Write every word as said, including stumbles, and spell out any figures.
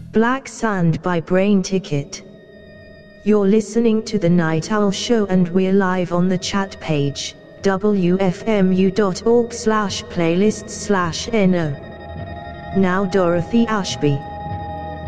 Black Sand by Brain Ticket. You're listening to The Night Owl Show and we're live on the chat page, w f m u dot org slash playlists slash n o. Now Dorothy Ashby.